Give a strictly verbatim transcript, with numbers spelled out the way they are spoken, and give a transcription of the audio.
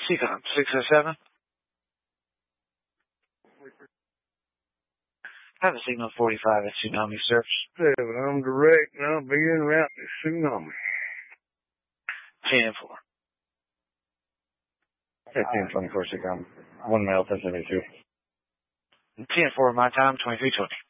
C COM six oh seven. Have a signal forty-five at Tsunami Search. Seven, I'm direct and I'll be en route to Tsunami. ten four. fifteen twenty-four, C COM. One male, ten seventy-two. ten four, my time, twenty-three twenty.